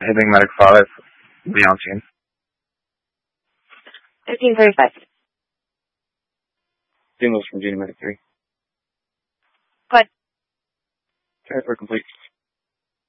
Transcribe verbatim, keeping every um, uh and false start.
Hitting Medic five. Be on scene. fifteen thirty-five. Signals from Junior Medic three. Good. Transfer complete.